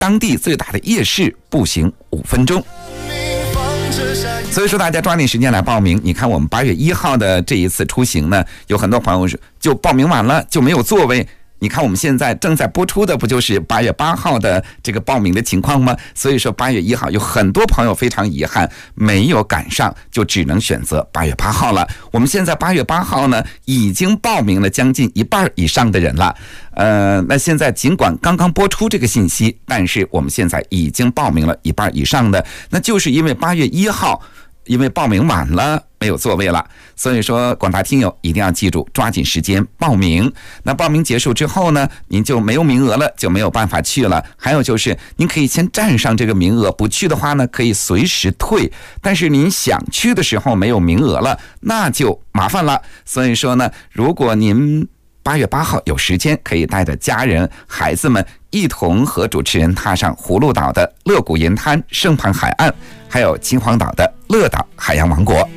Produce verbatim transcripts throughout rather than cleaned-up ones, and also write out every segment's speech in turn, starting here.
当地最大的夜市，步行五分钟。所以说大家抓紧时间来报名。你看我们八月一号的这一次出行呢，有很多朋友就报名晚了就没有座位。你看我们现在正在播出的不就是八月八号的这个报名的情况吗？所以说八月一号有很多朋友非常遗憾没有赶上，就只能选择八月八号了。我们现在八月八号呢已经报名了将近一半以上的人了。呃，那现在尽管刚刚播出这个信息，但是我们现在已经报名了一半以上的，那就是因为八月一号因为报名晚了没有座位了，所以说广大听友一定要记住，抓紧时间报名。那报名结束之后呢，您就没有名额了，就没有办法去了。还有就是您可以先占上这个名额，不去的话呢可以随时退，但是您想去的时候没有名额了，那就麻烦了。所以说呢，如果您八月八号有时间，可以带着家人孩子们一同和主持人踏上葫芦岛的乐谷银滩圣潘海岸，还有秦皇岛的乐岛海洋王国。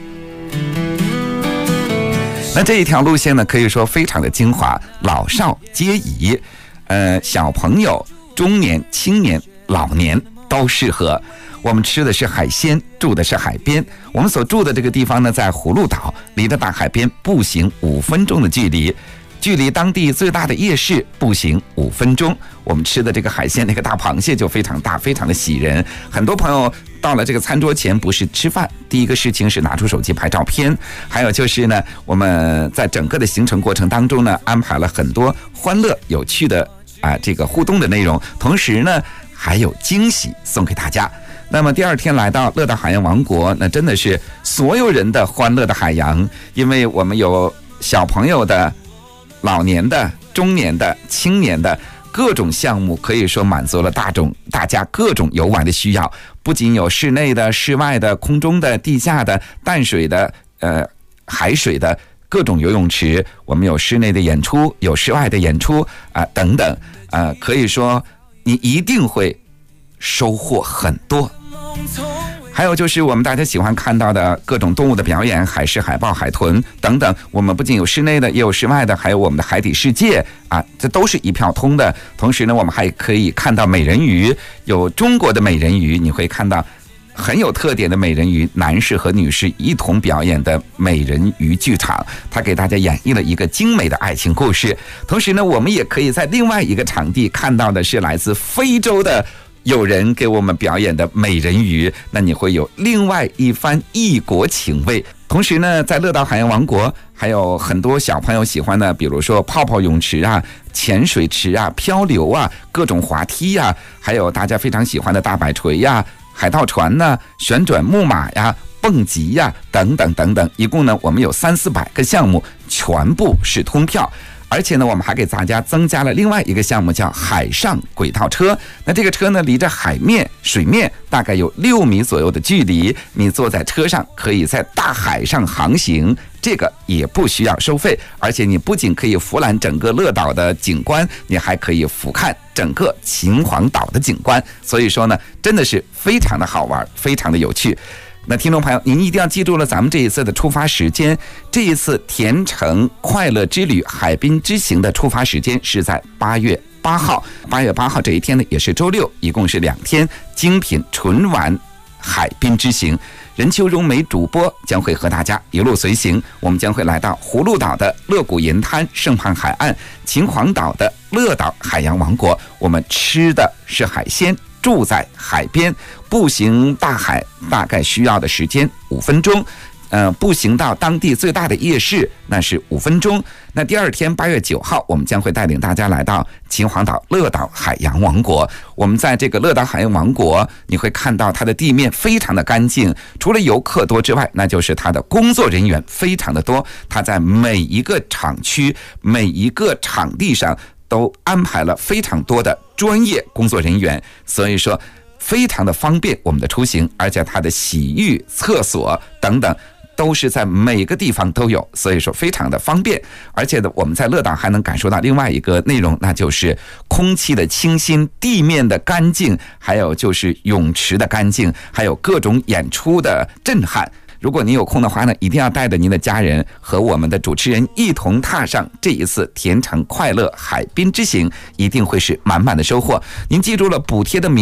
那这一条路线呢，可以说非常的精华，老少皆宜，呃，小朋友、中年、青年、老年都适合。我们吃的是海鲜，住的是海边。我们所住的这个地方呢，在葫芦岛，离着大海边步行五分钟的距离。距离当地最大的夜市步行五分钟。我们吃的这个海鲜，那个大螃蟹就非常大，非常的喜人。很多朋友到了这个餐桌前，不是吃饭，第一个事情是拿出手机拍照片。还有就是呢，我们在整个的行程过程当中呢，安排了很多欢乐有趣的啊这个互动的内容，同时呢还有惊喜送给大家。那么第二天来到乐岛海洋王国，那真的是所有人的欢乐的海洋，因为我们有小朋友的、老年的、中年的、青年的各种项目，可以说满足了大众大家各种游玩的需要。不仅有室内的、室外的、空中的、地下的、淡水的、呃海水的各种游泳池，我们有室内的演出，有室外的演出啊、呃、等等啊、呃，可以说你一定会收获很多。还有就是我们大家喜欢看到的各种动物的表演，海狮、海豹、海豚等等。我们不仅有室内的，也有室外的，还有我们的海底世界啊，这都是一票通的。同时呢，我们还可以看到美人鱼，有中国的美人鱼，你会看到很有特点的美人鱼，男士和女士一同表演的美人鱼剧场，它给大家演绎了一个精美的爱情故事。同时呢，我们也可以在另外一个场地看到的是来自非洲的有人给我们表演的美人鱼，那你会有另外一番异国情味。同时呢，在乐岛海洋王国还有很多小朋友喜欢的，比如说泡泡泳池啊、潜水池啊、漂流啊、各种滑梯啊，还有大家非常喜欢的大摆锤呀、海盗船呢、旋转木马呀、蹦极呀等等等等。一共呢，我们有三四百个项目，全部是通票。而且呢，我们还给大家增加了另外一个项目，叫海上轨道车。那这个车呢，离着海面、水面大概有六米左右的距离，你坐在车上可以在大海上航行，这个也不需要收费。而且你不仅可以俯览整个乐岛的景观，你还可以俯瞰整个秦皇岛的景观。所以说呢，真的是非常的好玩，非常的有趣。那听众朋友，您一定要记住了咱们这一次的出发时间。这一次甜橙快乐之旅海滨之行的出发时间是在八月八号。八月八号这一天呢，也是周六，一共是两天精品纯玩海滨之行。任秋荣美主播将会和大家一路随行，我们将会来到葫芦岛的乐谷银滩圣潘海岸，秦皇岛的乐岛海洋王国。我们吃的是海鲜，住在海边，步行大海大概需要的时间五分钟，呃，步行到当地最大的夜市那是五分钟。那第二天八月九号，我们将会带领大家来到秦皇岛乐岛海洋王国。我们在这个乐岛海洋王国，你会看到它的地面非常的干净，除了游客多之外，那就是它的工作人员非常的多。它在每一个厂区、每一个场地上都安排了非常多的专业工作人员，所以说非常的方便我们的出行。而且它的洗浴、厕所等等都是在每个地方都有，所以说非常的方便。而且呢，我们在乐岛还能感受到另外一个内容，那就是空气的清新、地面的干净，还有就是泳池的干净，还有各种演出的震撼。 如果您有空的话呢，一定要带着您的家人和我们的主持人一同踏上这一次甜橙快乐海滨之行，一定会是满满的收获。您记住了补贴的名